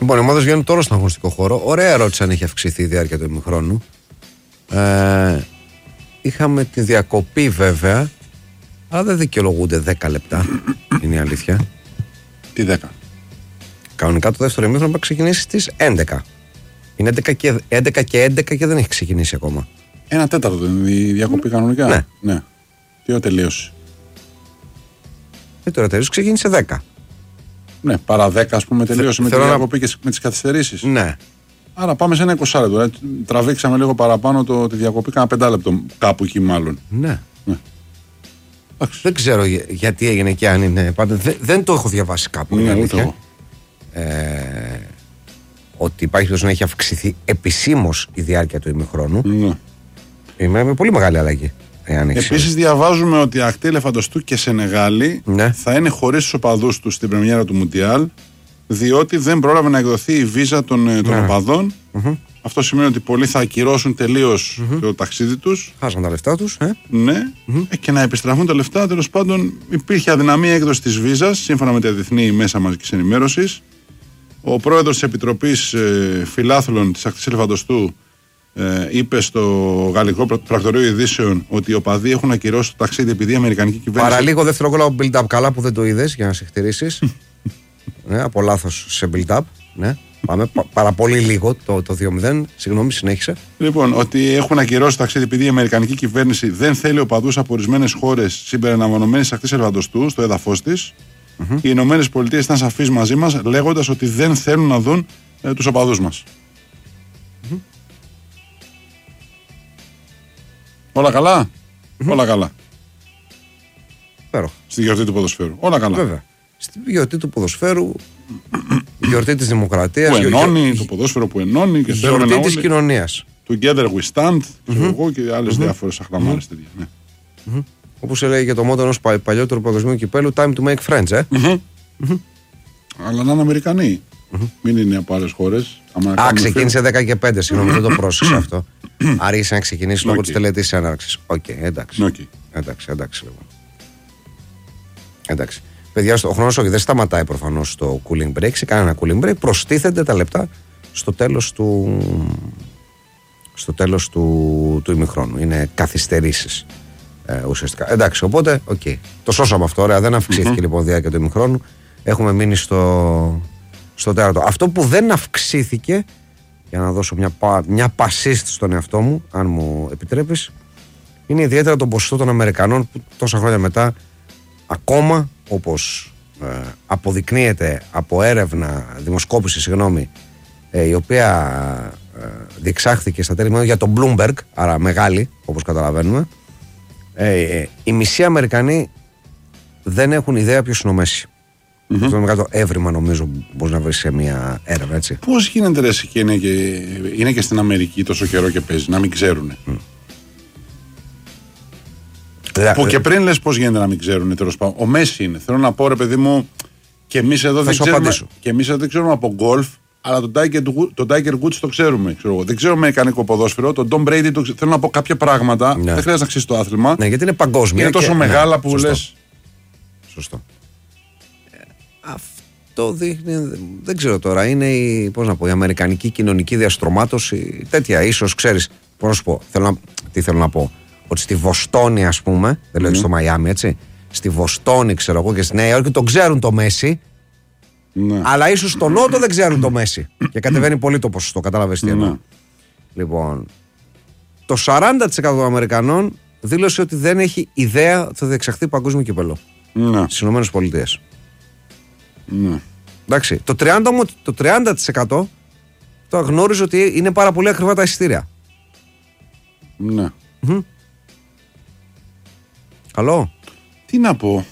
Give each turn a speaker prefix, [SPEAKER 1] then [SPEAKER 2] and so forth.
[SPEAKER 1] Λοιπόν, οι ομάδες βγαίνουν τώρα στον αγωνιστικό χώρο. Ωραία ερώτηση αν έχει αυξηθεί η διάρκεια του ημιχρόνου. Είχαμε τη διακοπή βέβαια, αλλά δεν δικαιολογούνται 10 λεπτά. Είναι η αλήθεια.
[SPEAKER 2] Τι 10?
[SPEAKER 1] Κανονικά το δεύτερο ημίχρονο θα ξεκινήσει στις 11. Είναι 11 και 11 και δεν έχει ξεκινήσει ακόμα.
[SPEAKER 2] 1 τέταρτο δεν είναι η διακοπή κανονικά. Ναι. Τι ώρα τελείωσε?
[SPEAKER 1] Τώρα τελείωσε, ξεκίνησε 10.
[SPEAKER 2] Ναι, παρά 10 ας πούμε τελείωσε με τη διακοπή και με τις καθυστερήσεις.
[SPEAKER 1] Ναι.
[SPEAKER 2] Άρα πάμε σε ένα 20 λεπτό. Τραβήξαμε λίγο παραπάνω τη διακοπή, κάνα 5 λεπτό κάπου εκεί μάλλον.
[SPEAKER 1] Ναι. Δεν ξέρω γιατί έγινε και αν είναι. Πάντα δεν το έχω διαβάσει κάπου.
[SPEAKER 2] Ναι, ούτε
[SPEAKER 1] ότι υπάρχει περίπτωση να έχει αυξηθεί επισήμως η διάρκεια του ημιχρόνου.
[SPEAKER 2] Ναι.
[SPEAKER 1] Είναι με πολύ μεγάλη αλλαγή.
[SPEAKER 2] Επίσης διαβάζουμε ότι η ακτή Ελεφαντοστού και Σενεγάλη θα είναι χωρίς τους οπαδούς τους στην πρεμιέρα του Μουντιάλ, διότι δεν πρόλαβε να εκδοθεί η βίζα των οπαδών. Αυτό σημαίνει ότι πολλοί θα ακυρώσουν τελείως το ταξίδι τους.
[SPEAKER 1] Χάσαν τα λεφτά τους.
[SPEAKER 2] Ναι. Και να επιστραφούν τα λεφτά. Τέλος πάντων, υπήρχε αδυναμία έκδοση της βίζας, σύμφωνα με τα διεθνή μέσα μαζικής ενημέρωσης. Ο πρόεδρος της Επιτροπής Φιλάθλων της ακτής Ελεφαντοστού είπε στο Γαλλικό Πρακτορείο Ειδήσεων ότι οι οπαδοί έχουν ακυρώσει το ταξίδι επειδή η Αμερικανική κυβέρνηση.
[SPEAKER 1] Παραλίγο δεύτερο γκολ build-up. Καλά που δεν το είδες για να σε χτυρίσεις. Ναι, από λάθος σε build-up. Ναι. Πάμε πάρα πολύ λίγο το 2-0. Συγγνώμη, συνέχισε. Λοιπόν,
[SPEAKER 2] ότι έχουν ακυρώσει το ταξίδι επειδή η Αμερικανική κυβέρνηση δεν θέλει οπαδούς από ορισμένες χώρες συμπεριλαμβανομένης της ακτής Ελεφαντοστού στο έδαφος της. Οι Ηνωμένες Πολιτείες ήταν σαφείς μαζί μας, λέγοντας ότι δεν θέλουν να δουν τους οπαδούς μας. Όλα καλά. Όλα καλά. Στη γιορτή του ποδοσφαίρου. Όλα καλά.
[SPEAKER 1] Βέβαια. Στη γιορτή του ποδοσφαίρου, γιορτή της δημοκρατίας.
[SPEAKER 2] Που ενώνει, το ποδόσφαιρο που ενώνει. Και
[SPEAKER 1] γιορτή της κοινωνίας.
[SPEAKER 2] Together we stand. Εγώ και άλλες διάφορες αχλαμάρες τέτοια.
[SPEAKER 1] Όπως έλεγε και το μότο ενός παλιότερου παγκοσμίου κυπέλου, time to make friends,
[SPEAKER 2] Αλλά να είναι Αμερικανοί. Μην είναι από άλλες χώρες.
[SPEAKER 1] Ξεκίνησε 10 και 5, συγγνώμη, δεν το πρόσεξα αυτό. Άρχισε να ξεκινήσει λόγω της τελετής έναρξης. Εντάξει. Εντάξει. Παιδιά, ο χρόνος όχι, δεν σταματάει προφανώς το cooling break. Σε κανένα cooling break προστίθενται τα λεπτά στο τέλος του ημιχρόνου. Είναι καθυστερήσεις. Ουσιαστικά. Εντάξει, οπότε, το σώσαμε αυτό. Ωραία, δεν αυξήθηκε λοιπόν η διάρκεια του ημιχρόνου. Έχουμε μείνει στο τέταρτο. Αυτό που δεν αυξήθηκε, για να δώσω μια πασίστη στον εαυτό μου, αν μου επιτρέπεις, είναι ιδιαίτερα το ποσοστό των Αμερικανών που τόσα χρόνια μετά, ακόμα όπως αποδεικνύεται από έρευνα, δημοσκόπηση, η οποία διεξάχθηκε στα τέλη για τον Bloomberg, άρα μεγάλη, όπως καταλαβαίνουμε. Οι μισοί Αμερικανοί δεν έχουν ιδέα ποιος είναι ο Μέση. Αυτό είναι μεγάλο έβριμα, νομίζω, μπορεί να βρει σε μια έρευνα, έτσι.
[SPEAKER 2] Πώς γίνεται ρε, και είναι και στην Αμερική τόσο καιρό και παίζει, να μην ξέρουν. Που και πριν λες πώς γίνεται να μην ξέρουν, τέλος πάντων. Ο Μέση είναι. Θέλω να πω, ρε παιδί μου, και εμείς εδώ δεν ξέρουμε από γκολφ, αλλά τον Tiger Woods το ξέρουμε. Δεν ξέρουμε αμερικανικό ποδόσφαιρο. Τον Tom Brady θέλω να πω κάποια πράγματα. Δεν χρειάζεται να ξέρει το άθλημα.
[SPEAKER 1] Ναι, γιατί είναι παγκόσμια.
[SPEAKER 2] Είναι τόσο μεγάλα που λες.
[SPEAKER 1] Σωστό. Αυτό δείχνει. Δεν ξέρω τώρα. Είναι η αμερικανική κοινωνική διαστρωμάτωση. Τέτοια, ίσως ξέρεις. Πώς να σου πω. Τι θέλω να πω. Ότι στη Βοστόνη, ας πούμε. Δεν λέω στο Μαϊάμι, έτσι. Στη Βοστόνη, ξέρω εγώ, και στη Νέα Υόρκη τον ξέρουν το Μέση.
[SPEAKER 2] Ναι.
[SPEAKER 1] Αλλά ίσως στο Νότο δεν ξέρουν το Μέση. Και κατεβαίνει πολύ το ποσοστό. Κατάλαβες τι εννοώ. Λοιπόν, το 40% των Αμερικανών δήλωσε ότι δεν έχει ιδέα ότι θα διεξαχθεί παγκόσμιο κύπελλο στις Ηνωμένες Πολιτείες. Εντάξει. Το 30% το γνώριζε ότι είναι πάρα πολύ ακριβά τα εισιτήρια.
[SPEAKER 2] Ναι.
[SPEAKER 1] Καλό.
[SPEAKER 2] Τι να πω.